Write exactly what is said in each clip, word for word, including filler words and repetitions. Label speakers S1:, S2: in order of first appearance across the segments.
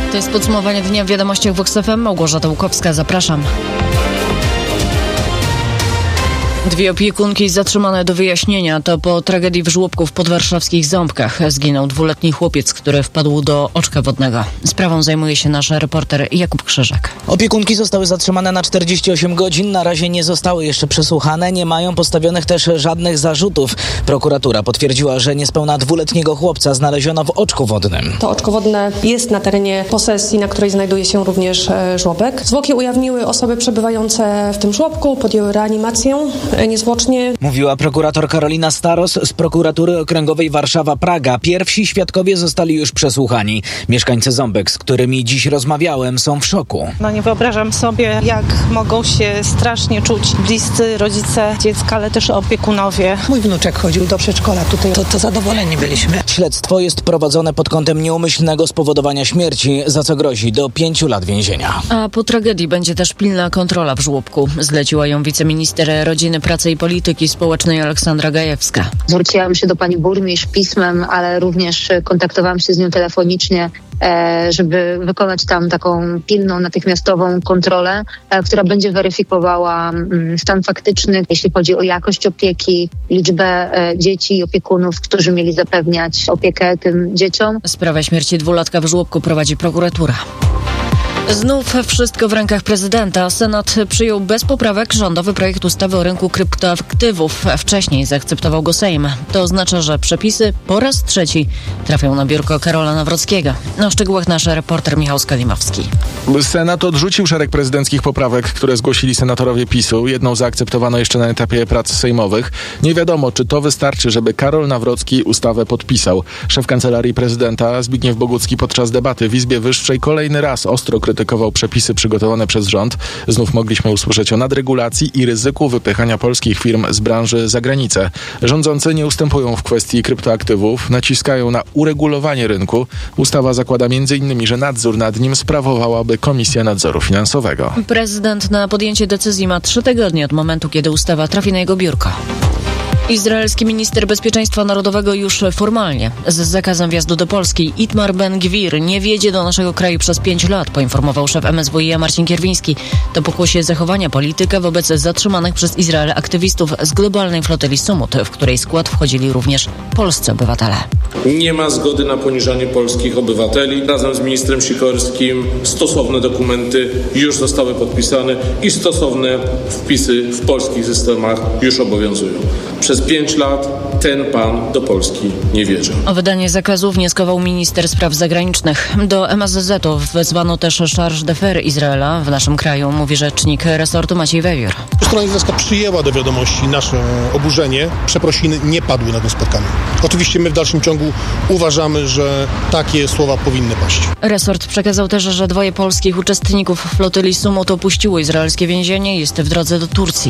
S1: To jest podsumowanie dnia w Wiadomościach Vox F M. Małgorzata Łukowska, zapraszam. Dwie opiekunki zatrzymane do wyjaśnienia. To po tragedii w żłobku w podwarszawskich Ząbkach. Zginął dwuletni chłopiec, który wpadł do oczka wodnego. Sprawą zajmuje się nasz reporter Jakub Krzyżak.
S2: Opiekunki zostały zatrzymane na czterdzieści osiem godzin. Na razie nie zostały jeszcze przesłuchane. Nie mają postawionych też żadnych zarzutów. Prokuratura potwierdziła, że niespełna dwuletniego chłopca znaleziono w oczku wodnym.
S3: To oczko wodne jest na terenie posesji, na której znajduje się również żłobek. Zwłoki ujawniły osoby przebywające w tym żłobku, podjęły reanimację niezwłocznie.
S2: Mówiła prokurator Karolina Staros z prokuratury okręgowej Warszawa-Praga. Pierwsi świadkowie zostali już przesłuchani. Mieszkańcy Ząbek, z którymi dziś rozmawiałem, są w szoku.
S4: No nie wyobrażam sobie, jak mogą się strasznie czuć bliscy rodzice dziecka, ale też opiekunowie.
S5: Mój wnuczek chodził do przedszkola tutaj, to, to zadowoleni byliśmy.
S2: Śledztwo jest prowadzone pod kątem nieumyślnego spowodowania śmierci, za co grozi do pięciu lat więzienia.
S1: A po tragedii będzie też pilna kontrola w żłobku. Zleciła ją wiceminister rodziny, pracy i polityki społecznej Aleksandra Gajewska.
S6: Zwróciłam się do pani burmistrz pismem, ale również kontaktowałam się z nią telefonicznie, żeby wykonać tam taką pilną, natychmiastową kontrolę, która będzie weryfikowała stan faktyczny, jeśli chodzi o jakość opieki, liczbę dzieci i opiekunów, którzy mieli zapewniać opiekę tym dzieciom.
S1: Sprawę śmierci dwulatka w żłobku prowadzi prokuratura. Znów wszystko w rękach prezydenta. Senat przyjął bez poprawek rządowy projekt ustawy o rynku kryptoaktywów. Wcześniej zaakceptował go Sejm. To oznacza, że przepisy po raz trzeci trafią na biurko Karola Nawrockiego. O szczegółach nasz reporter Michał Skalimowski.
S7: Senat odrzucił szereg prezydenckich poprawek, które zgłosili senatorowie PiSu. Jedną zaakceptowano jeszcze na etapie prac sejmowych. Nie wiadomo, czy to wystarczy, żeby Karol Nawrocki ustawę podpisał. Szef Kancelarii Prezydenta Zbigniew Bogucki podczas debaty w Izbie Wyższej kolejny raz ostro krytykował przepisy przygotowane przez rząd. Znów mogliśmy usłyszeć o nadregulacji i ryzyku wypychania polskich firm z branży za granicę. Rządzący nie ustępują w kwestii kryptoaktywów, naciskają na uregulowanie rynku. Ustawa zakłada między innymi, że nadzór nad nim sprawowałaby Komisja Nadzoru Finansowego.
S1: Prezydent na podjęcie decyzji ma trzy tygodnie od momentu, kiedy ustawa trafi na jego biurko. Izraelski minister bezpieczeństwa narodowego już formalnie z zakazem wjazdu do Polski. Itmar Ben-Gwir nie wjedzie do naszego kraju przez pięć lat, poinformował szef M S W iA Marcin Kierwiński. To pokłosie zachowania polityka wobec zatrzymanych przez Izrael aktywistów z globalnej flotyli Sumut, w której skład wchodzili również polscy obywatele.
S8: Nie ma zgody na poniżanie polskich obywateli. Razem z ministrem Sikorskim stosowne dokumenty już zostały podpisane i stosowne wpisy w polskich systemach już obowiązują. Przez pięć lat ten pan do Polski nie wjeżdża.
S1: O wydanie zakazu wnioskował minister spraw zagranicznych. Do M S Z u wezwano też charge d'affaires Izraela w naszym kraju, mówi rzecznik resortu Maciej Wewiór.
S9: Strona izraelska przyjęła do wiadomości nasze oburzenie. Przeprosiny nie padły na tym spotkaniu. Oczywiście my w dalszym ciągu uważamy, że takie słowa powinny paść.
S1: Resort przekazał też, że dwoje polskich uczestników flotyli Sumut opuściło izraelskie więzienie i jest w drodze do Turcji.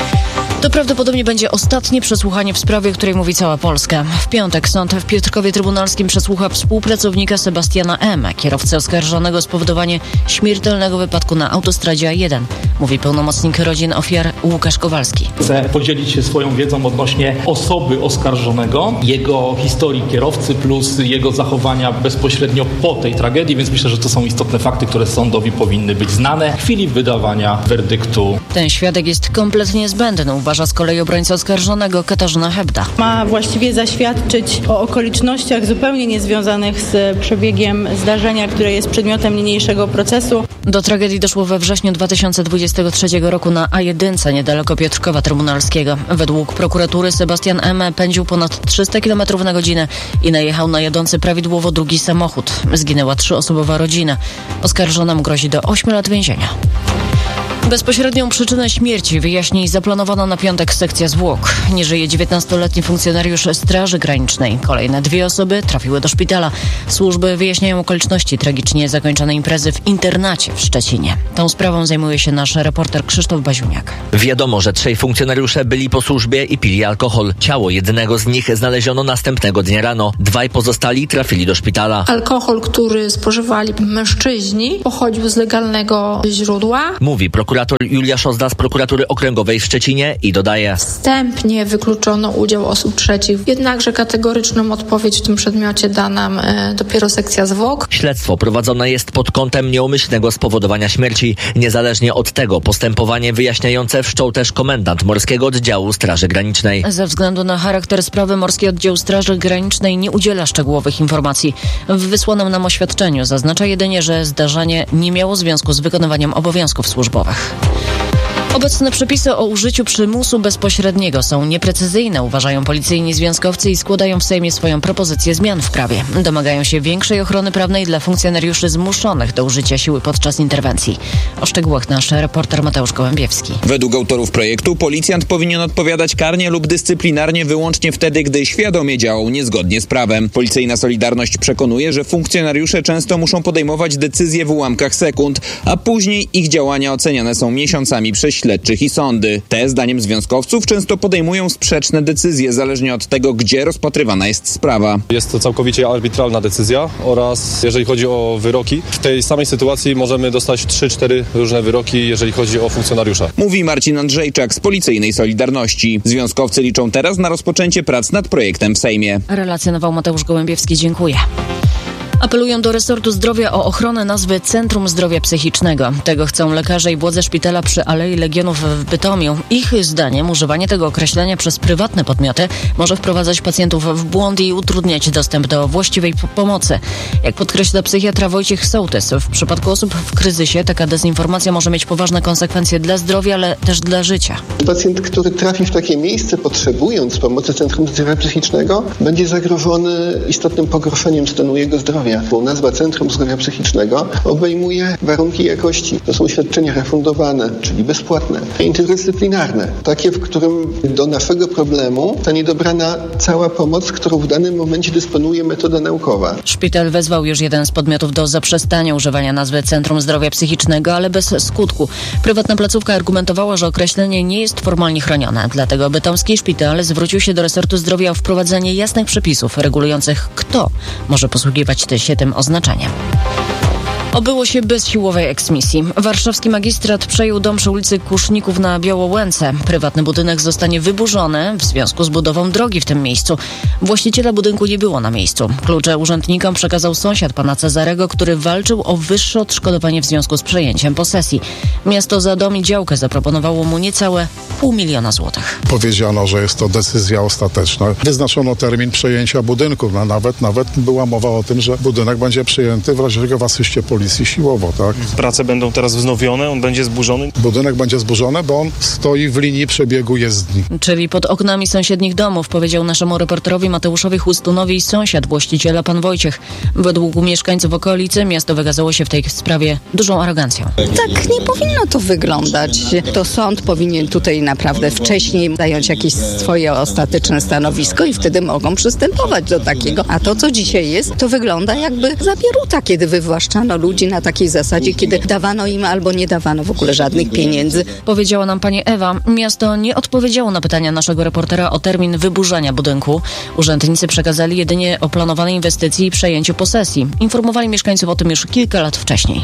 S1: To prawdopodobnie będzie ostatnie przesłuchanie w sprawie, o której mówi cała Polska. W piątek sąd w Piotrkowie Trybunalskim przesłucha współpracownika Sebastiana M., kierowcy oskarżonego o spowodowanie śmiertelnego wypadku na autostradzie A jeden, mówi pełnomocnik rodzin ofiar Łukasz Kowalski.
S10: Chcę podzielić się swoją wiedzą odnośnie osoby oskarżonego, jego historii kierowcy plus jego zachowania bezpośrednio po tej tragedii, więc myślę, że to są istotne fakty, które sądowi powinny być znane w chwili wydawania werdyktu.
S1: Ten świadek jest kompletnie zbędny, uważa z kolei obrońca oskarżonego Katarzyna Hebda.
S11: Ma właściwie zaświadczyć o okolicznościach zupełnie niezwiązanych z przebiegiem zdarzenia, które jest przedmiotem niniejszego procesu.
S1: Do tragedii doszło we wrześniu dwa tysiące dwudziestego trzeciego roku na A jeden niedaleko Piotrkowa Trybunalskiego. Według prokuratury Sebastian M. pędził ponad trzysta kilometrów na godzinę i najechał na jadący prawidłowo drugi samochód. Zginęła trzyosobowa rodzina. Oskarżonemu grozi do ośmiu lat więzienia. Bezpośrednią przyczynę śmierci wyjaśni zaplanowana na piątek sekcja zwłok. Nie żyje dziewiętnastoletni funkcjonariusz Straży Granicznej. Kolejne dwie osoby trafiły do szpitala. Służby wyjaśniają okoliczności tragicznie zakończonej imprezy w internacie w Szczecinie. Tą sprawą zajmuje się nasz reporter Krzysztof Baziuniak.
S12: Wiadomo, że trzej funkcjonariusze byli po służbie i pili alkohol. Ciało jednego z nich znaleziono następnego dnia rano. Dwaj pozostali trafili do szpitala.
S13: Alkohol, który spożywali mężczyźni, pochodził z legalnego źródła.
S12: Mówi prokurator prokurator Julia Szozda z prokuratury okręgowej w Szczecinie i dodaje:
S13: Wstępnie wykluczono udział osób trzecich, jednakże kategoryczną odpowiedź w tym przedmiocie da nam e, dopiero sekcja zwłok.
S12: Śledztwo prowadzone jest pod kątem nieumyślnego spowodowania śmierci. Niezależnie od tego postępowanie wyjaśniające wszczął też komendant Morskiego Oddziału Straży Granicznej.
S1: Ze względu na charakter sprawy Morski Oddział Straży Granicznej nie udziela szczegółowych informacji. W wysłanym nam oświadczeniu zaznacza jedynie, że zdarzenie nie miało związku z wykonywaniem obowiązków służbowych. Obecne przepisy o użyciu przymusu bezpośredniego są nieprecyzyjne, uważają policyjni związkowcy i składają w Sejmie swoją propozycję zmian w prawie. Domagają się większej ochrony prawnej dla funkcjonariuszy zmuszonych do użycia siły podczas interwencji. O szczegółach nasz reporter Mateusz Gołębiewski.
S14: Według autorów projektu policjant powinien odpowiadać karnie lub dyscyplinarnie wyłącznie wtedy, gdy świadomie działał niezgodnie z prawem. Policyjna Solidarność przekonuje, że funkcjonariusze często muszą podejmować decyzje w ułamkach sekund, a później ich działania oceniane są miesiącami przez śledczych i sądy. Te, zdaniem związkowców, często podejmują sprzeczne decyzje, zależnie od tego, gdzie rozpatrywana jest sprawa.
S15: Jest to całkowicie arbitralna decyzja oraz jeżeli chodzi o wyroki, w tej samej sytuacji możemy dostać trzy cztery różne wyroki, jeżeli chodzi o funkcjonariusza.
S14: Mówi Marcin Andrzejczak z Policyjnej Solidarności. Związkowcy liczą teraz na rozpoczęcie prac nad projektem w Sejmie.
S1: Relacjonował Mateusz Gołębiewski. Dziękuję. Apelują do resortu zdrowia o ochronę nazwy Centrum Zdrowia Psychicznego. Tego chcą lekarze i władze szpitala przy Alei Legionów w Bytomiu. Ich zdaniem używanie tego określenia przez prywatne podmioty może wprowadzać pacjentów w błąd i utrudniać dostęp do właściwej p- pomocy. Jak podkreśla psychiatra Wojciech Sołtys, w przypadku osób w kryzysie taka dezinformacja może mieć poważne konsekwencje dla zdrowia, ale też dla życia.
S16: Pacjent, który trafi w takie miejsce, potrzebując pomocy Centrum Zdrowia Psychicznego, będzie zagrożony istotnym pogorszeniem stanu jego zdrowia. Bo nazwa Centrum Zdrowia Psychicznego obejmuje warunki jakości. To są świadczenia refundowane, czyli bezpłatne, interdyscyplinarne. Takie, w którym do naszego problemu zostanie dobrana cała pomoc, którą w danym momencie dysponuje metoda naukowa.
S1: Szpital wezwał już jeden z podmiotów do zaprzestania używania nazwy Centrum Zdrowia Psychicznego, ale bez skutku. Prywatna placówka argumentowała, że określenie nie jest formalnie chronione. Dlatego bytomski szpital zwrócił się do resortu zdrowia o wprowadzenie jasnych przepisów regulujących, kto może posługiwać się tym oznaczeniem. Obyło się bez siłowej eksmisji. Warszawski magistrat przejął dom przy ulicy Kuszników na Białołęce. Prywatny budynek zostanie wyburzony w związku z budową drogi w tym miejscu. Właściciela budynku nie było na miejscu. Klucze urzędnikom przekazał sąsiad pana Cezarego, który walczył o wyższe odszkodowanie w związku z przejęciem posesji. Miasto za dom i działkę zaproponowało mu niecałe pół miliona złotych.
S17: Powiedziano, że jest to decyzja ostateczna. Wyznaczono termin przejęcia budynku. No nawet, nawet była mowa o tym, że budynek będzie przejęty w razie czego w asyście policji siłowo, tak?
S18: Prace będą teraz wznowione, on będzie zburzony?
S17: Budynek będzie zburzony, bo on stoi w linii przebiegu jezdni.
S1: Czyli pod oknami sąsiednich domów, powiedział naszemu reporterowi Mateuszowi Chłustunowi sąsiad właściciela pan Wojciech. Według mieszkańców okolicy miasto wykazało się w tej sprawie dużą arogancją.
S19: Tak nie powinno to wyglądać. To sąd powinien tutaj naprawdę wcześniej zająć jakieś swoje ostateczne stanowisko i wtedy mogą przystępować do takiego. A to, co dzisiaj jest, to wygląda jakby zabieruta, kiedy wywłaszczano ludzi na takiej zasadzie, kiedy dawano im albo nie dawano w ogóle żadnych pieniędzy.
S1: Powiedziała nam pani Ewa. Miasto nie odpowiedziało na pytania naszego reportera o termin wyburzania budynku. Urzędnicy przekazali jedynie o planowanej inwestycji i przejęciu posesji. Informowali mieszkańców o tym już kilka lat wcześniej.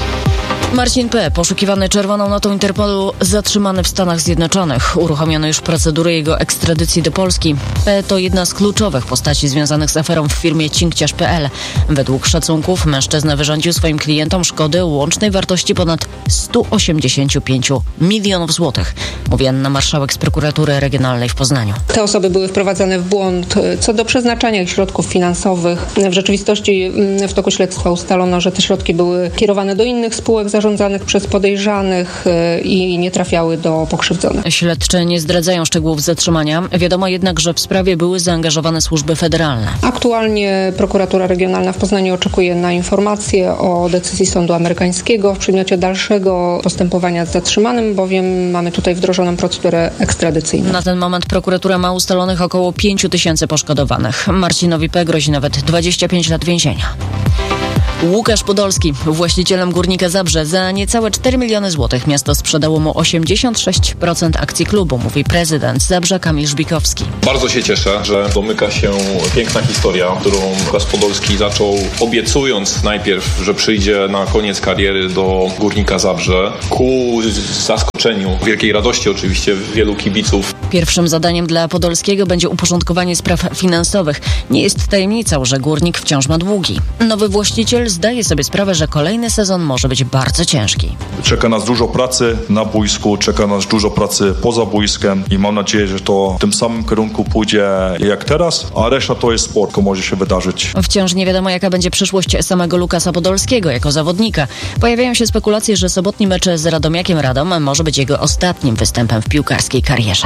S1: Marcin P., poszukiwany czerwoną notą Interpolu, zatrzymany w Stanach Zjednoczonych. Uruchomiono już procedury jego ekstradycji do Polski. P. to jedna z kluczowych postaci związanych z aferą w firmie cinkciarz kropka pe el. Według szacunków mężczyzna wyrządził swoim klientom szkody o łącznej wartości ponad sto osiemdziesiąt pięć milionów złotych, mówi Anna Marszałek z Prokuratury Regionalnej w Poznaniu.
S3: Te osoby były wprowadzane w błąd co do przeznaczania ich środków finansowych. W rzeczywistości w toku śledztwa ustalono, że te środki były kierowane do innych spółek zarządzanych przez podejrzanych i nie trafiały do pokrzywdzonych.
S1: Śledczy nie zdradzają szczegółów zatrzymania. Wiadomo jednak, że w sprawie były zaangażowane służby federalne.
S3: Aktualnie Prokuratura Regionalna w Poznaniu oczekuje na informacje o decyzji sądu amerykańskiego w przedmiocie dalszego postępowania z zatrzymanym, bowiem mamy tutaj wdrożoną procedurę ekstradycyjną.
S1: Na ten moment prokuratura ma ustalonych około pięć tysięcy poszkodowanych. Marcinowi P. grozi nawet dwadzieścia pięć lat więzienia. Łukasz Podolski, właścicielem Górnika Zabrze. Za niecałe cztery miliony złotych miasto sprzedało mu osiemdziesiąt sześć procent akcji klubu, mówi prezydent Zabrza Kamil Żbikowski.
S20: Bardzo się cieszę, że domyka się piękna historia, którą Łukasz Podolski zaczął, obiecując najpierw, że przyjdzie na koniec kariery do Górnika Zabrze, ku zaskoczeniu, wielkiej radości oczywiście wielu kibiców.
S1: Pierwszym zadaniem dla Podolskiego będzie uporządkowanie spraw finansowych. Nie jest tajemnicą, że Górnik wciąż ma długi. Nowy właściciel zdaje sobie sprawę, że kolejny sezon może być bardzo ciężki.
S21: Czeka nas dużo pracy na boisku, czeka nas dużo pracy poza boiskiem i mam nadzieję, że to w tym samym kierunku pójdzie jak teraz, a reszta to jest sport, to może się wydarzyć.
S1: Wciąż nie wiadomo, jaka będzie przyszłość samego Lukasa Podolskiego jako zawodnika. Pojawiają się spekulacje, że sobotni mecz z Radomiakiem Radom może być jego ostatnim występem w piłkarskiej karierze.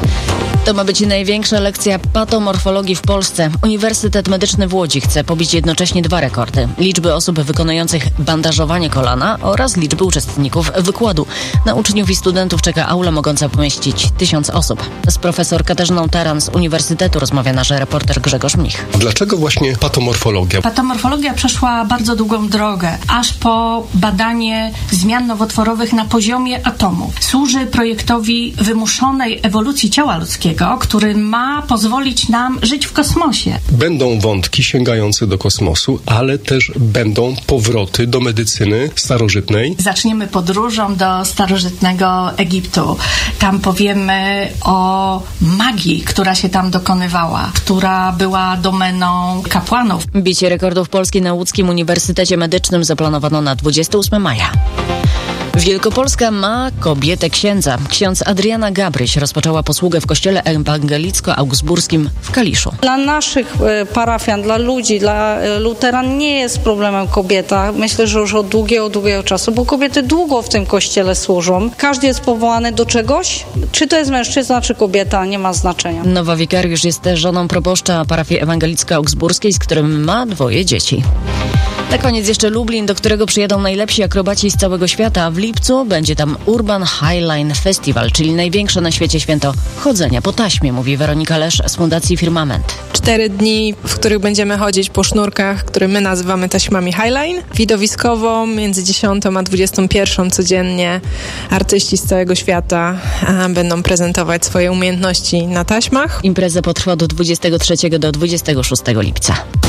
S1: To ma być największa lekcja patomorfologii w Polsce. Uniwersytet Medyczny w Łodzi chce pobić jednocześnie dwa rekordy. Liczby osób wykonujących bandażowanie kolana oraz liczby uczestników wykładu. Na uczniów i studentów czeka aula mogąca pomieścić tysiąc osób. Z profesor Katarzyną Taran z Uniwersytetu rozmawia nasz reporter Grzegorz Mnich.
S22: Dlaczego właśnie patomorfologia?
S23: Patomorfologia przeszła bardzo długą drogę, aż po badanie zmian nowotworowych na poziomie atomu. Służy projektowi wymuszonej ewolucji ciała ludzkiego, który ma pozwolić nam żyć w kosmosie.
S22: Będą wątki sięgające do kosmosu, ale też będą powroty do medycyny starożytnej.
S23: Zaczniemy podróżą do starożytnego Egiptu. Tam powiemy o magii, która się tam dokonywała, która była domeną kapłanów.
S1: Bicie rekordów Polski na Łódzkim Uniwersytecie Medycznym zaplanowano na dwudziestego ósmego maja. Wielkopolska ma kobietę księdza. Ksiądz Adriana Gabryś rozpoczęła posługę w kościele ewangelicko-augsburskim w Kaliszu.
S24: Dla naszych parafian, dla ludzi, dla luteran nie jest problemem kobieta. Myślę, że już od długiego, długiego czasu, bo kobiety długo w tym kościele służą. Każdy jest powołany do czegoś. Czy to jest mężczyzna, czy kobieta, nie ma znaczenia.
S1: Nowa wikariusz jest żoną proboszcza parafii ewangelicko-augsburskiej, z którym ma dwoje dzieci. Na koniec jeszcze Lublin, do którego przyjadą najlepsi akrobaci z całego świata. W lipcu będzie tam Urban Highline Festival, czyli największe na świecie święto chodzenia po taśmie, mówi Weronika Lesz z Fundacji Firmament.
S25: Cztery dni, w których będziemy chodzić po sznurkach, które my nazywamy taśmami Highline. Widowiskowo między dziesiątą a dwudziestą pierwszą codziennie artyści z całego świata a, będą prezentować swoje umiejętności na taśmach.
S1: Impreza potrwa od dwudziestego trzeciego do dwudziestego szóstego lipca.